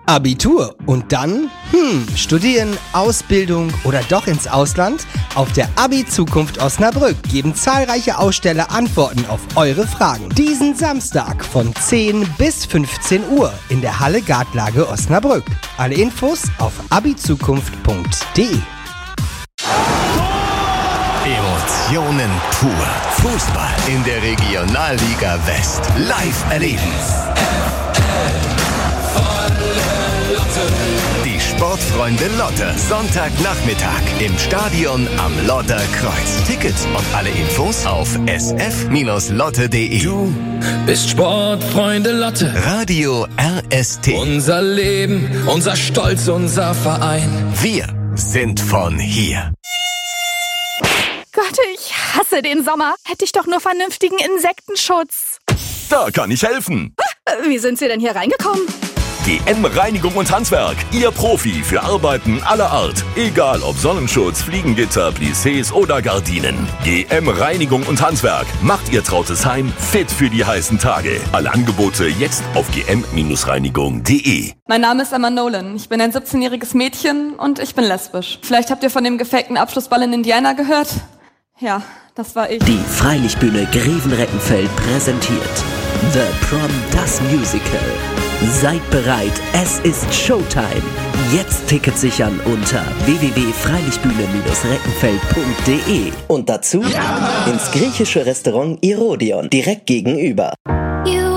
Abitur und dann? Studieren, Ausbildung oder doch ins Ausland? Auf der Abi-Zukunft Osnabrück geben zahlreiche Aussteller Antworten auf eure Fragen. Diesen Samstag von 10 bis 15 Uhr in der Halle Gartlage Osnabrück. Alle Infos auf abizukunft.de. Emotionen pur. Fußball in der Regionalliga West. Live erleben. Die Sportfreunde Lotte. Sonntagnachmittag im Stadion am Lotterkreuz. Tickets und alle Infos auf sf-lotte.de. Du bist Sportfreunde Lotte. Radio RST. Unser Leben, unser Stolz, unser Verein. Wir sind von hier. Gott, ich hasse den Sommer. Hätte ich doch nur vernünftigen Insektenschutz. Da kann ich helfen. Wie sind Sie denn hier reingekommen? GM Reinigung und Handwerk. Ihr Profi für Arbeiten aller Art. Egal ob Sonnenschutz, Fliegengitter, Plissés oder Gardinen. GM Reinigung und Handwerk macht Ihr trautes Heim fit für die heißen Tage. Alle Angebote jetzt auf gm-reinigung.de. Mein Name ist Emma Nolan. Ich bin ein 17-jähriges Mädchen und ich bin lesbisch. Vielleicht habt ihr von dem gefakten Abschlussball in Indiana gehört? Ja, das war ich. Die Freilichtbühne Grevenreckenfeld präsentiert The Prom, das Musical. Seid bereit, es ist Showtime. Jetzt Tickets sichern unter www.freilichtbühne-reckenfeld.de. Und dazu ins griechische Restaurant Irodion direkt gegenüber.